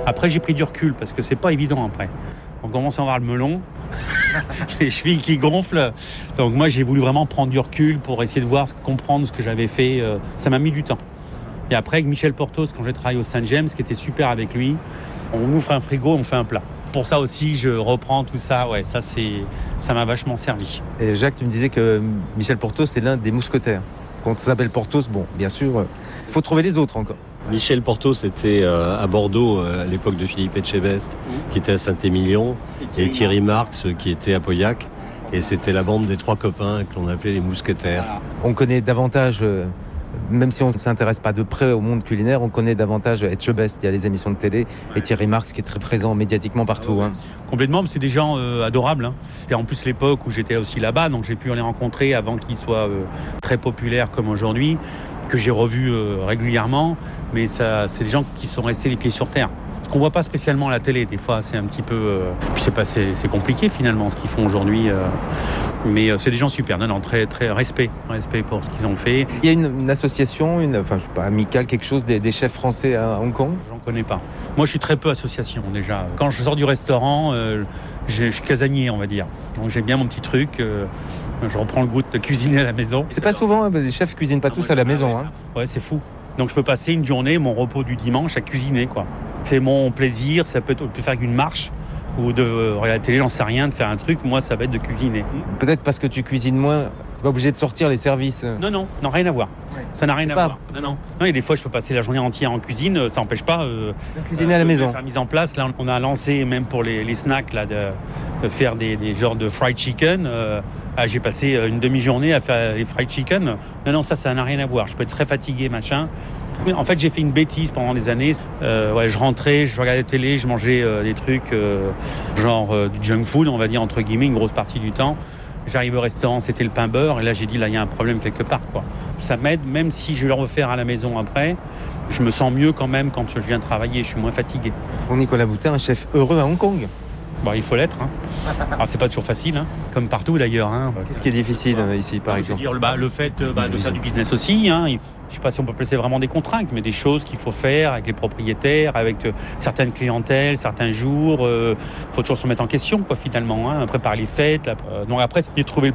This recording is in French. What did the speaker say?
Après, j'ai pris du recul parce que c'est pas évident après. On commence à avoir le melon, les chevilles qui gonflent. Donc moi, j'ai voulu vraiment prendre du recul pour essayer de voir, comprendre ce que j'avais fait. Ça m'a mis du temps. Et après, avec Michel Portos, quand j'ai travaillé au Saint James, ce qui était super avec lui, on ouvre un frigo, on fait un plat. Pour ça aussi, je reprends tout ça. Ouais, ça m'a vachement servi. Et Jacques, tu me disais que Michel Portos, c'est l'un des mousquetaires. Quand on s'appelle Portos, bon, bien sûr, il faut trouver les autres encore. Michel Portos était à Bordeaux à l'époque de Philippe Etchebest, qui était à Saint-Émilion, et Thierry Marx, qui était à Pauillac. Et c'était la bande des 3 copains que l'on appelait les mousquetaires. On connaît davantage, même si on ne s'intéresse pas de près au monde culinaire, on connaît davantage Etchebest. Il y a les émissions de télé, et Thierry Marx qui est très présent médiatiquement partout. Hein. Complètement, c'est des gens adorables. Hein. C'était en plus l'époque où j'étais aussi là-bas, donc j'ai pu les rencontrer avant qu'ils soient très populaires comme aujourd'hui, que j'ai revus régulièrement. Mais ça, c'est des gens qui sont restés les pieds sur terre. Ce qu'on voit pas spécialement à la télé, des fois c'est un petit peu... Puis c'est compliqué finalement ce qu'ils font aujourd'hui. Mais c'est des gens super, non, très, très respect pour ce qu'ils ont fait. Il y a une association, je sais pas, amicale, quelque chose des chefs français à Hong Kong ? J'en connais pas. Moi je suis très peu association déjà. Quand je sors du restaurant, je suis casanier on va dire. Donc j'aime bien mon petit truc. Je reprends le goût de cuisiner à la maison. C'est pas souvent, hein, les chefs cuisinent pas tous à la maison. Hein. Ouais, c'est fou. Donc je peux passer une journée, mon repos du dimanche, à cuisiner, quoi. C'est mon plaisir, ça peut faire une marche ou de regarder la télé, j'en sais rien, de faire un truc. Moi, ça va être de cuisiner. Peut-être parce que tu cuisines moins, t'es pas obligé de sortir les services. Non, rien à voir. Ouais. Ça n'a rien à voir. Non, et des fois, je peux passer la journée entière en cuisine, ça n'empêche pas de cuisiner à la maison. De faire mise en place. Là, on a lancé, même pour les snacks, là, de faire des genres de fried chicken. J'ai passé une demi-journée à faire les fried chicken. Non, ça n'a rien à voir. Je peux être très fatigué, machin. Mais en fait, j'ai fait une bêtise pendant des années. Je rentrais, je regardais la télé, je mangeais des trucs genre du junk food, on va dire, entre guillemets, une grosse partie du temps. J'arrive au restaurant, c'était le pain beurre. Et là, j'ai dit, là, il y a un problème quelque part, quoi. Ça m'aide, même si je vais le refaire à la maison après. Je me sens mieux quand même quand je viens travailler. Je suis moins fatigué. Pour Nicolas Boutin, un chef heureux à Hong Kong. Il faut l'être. Hein. Alors, c'est pas toujours facile, hein, comme partout d'ailleurs. Hein. Qu'est-ce qui est difficile ici, par exemple ? Je veux dire, le fait de faire du business aussi. Hein. Je ne sais pas si on peut placer vraiment des contraintes, mais des choses qu'il faut faire avec les propriétaires, avec certaines clientèles, certains jours. Il faut toujours se mettre en question, quoi, finalement. Hein. Préparer les fêtes. Donc après, c'est trouver le